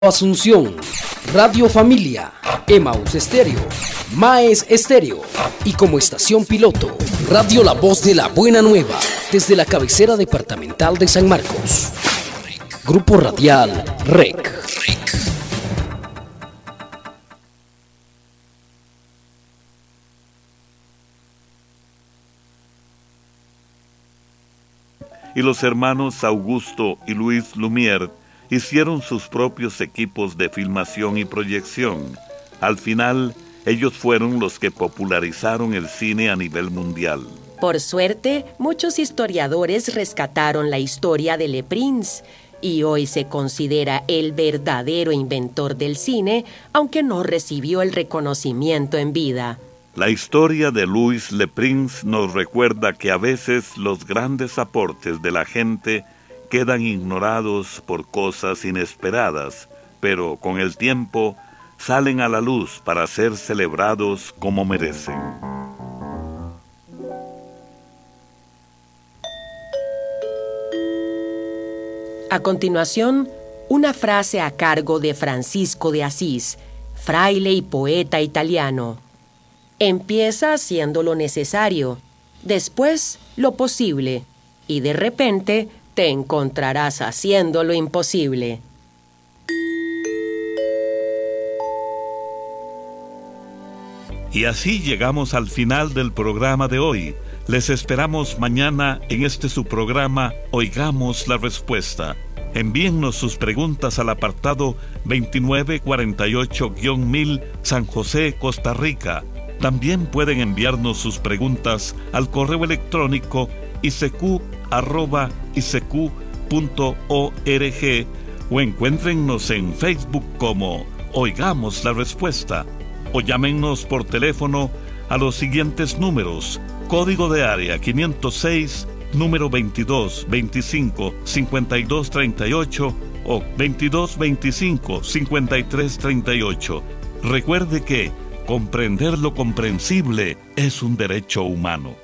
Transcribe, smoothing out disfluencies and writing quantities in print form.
Asunción, Radio Familia, Emaús Estéreo, Maes Estéreo y como estación piloto, Radio La Voz de la Buena Nueva, desde la cabecera departamental de San Marcos. Grupo Radial REC. Y los hermanos Augusto y Luis Lumière hicieron sus propios equipos de filmación y proyección. Al final, ellos fueron los que popularizaron el cine a nivel mundial. Por suerte, muchos historiadores rescataron la historia de Le Prince y hoy se considera el verdadero inventor del cine, aunque no recibió el reconocimiento en vida. La historia de Louis Le Prince nos recuerda que a veces los grandes aportes de la gente quedan ignorados por cosas inesperadas, pero con el tiempo salen a la luz para ser celebrados como merecen. A continuación, una frase a cargo de Francisco de Asís, fraile y poeta italiano. Empieza haciendo lo necesario, después lo posible, y de repente te encontrarás haciendo lo imposible. Y así llegamos al final del programa de hoy. Les esperamos mañana en su programa Oigamos la Respuesta. Envíennos sus preguntas al apartado 2948-1000 San José, Costa Rica. También pueden enviarnos sus preguntas al correo electrónico isq@isq.org o encuéntrennos en Facebook como Oigamos la Respuesta o llámennos por teléfono a los siguientes números: código de área 506, número 2225-5238 o 2225-5338. Recuerde que comprender lo comprensible es un derecho humano.